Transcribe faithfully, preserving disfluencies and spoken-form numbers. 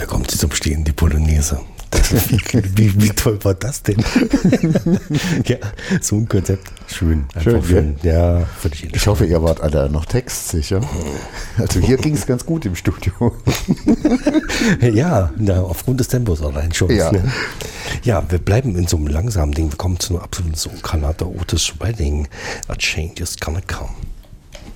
da kommt sie zum Stehen, die Polonaise. Wie, wie, wie toll war das denn? Ja, so ein Konzept. Schön. Schön, schön. Ja, völlig Ich hoffe, ihr wart alle noch textsicher. Also hier ging es ganz gut im Studio. Ja, na, aufgrund des Tempos allein schon. Ja. Ne? Ja, wir bleiben in so einem langsamen Ding. Wir kommen zu einem absoluten so Granate Otis Wedding. A change is gonna come.